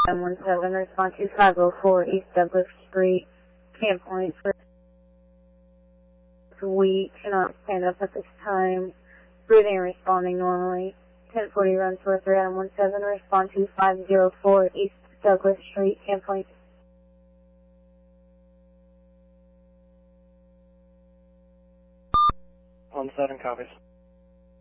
917, respond to 504 East Douglas Street, Camp Point. We cannot stand up at this time. Breathing and responding normally. 1040 runs for 3917, respond to 504 East Douglas Street, Camp Point. 17 copies.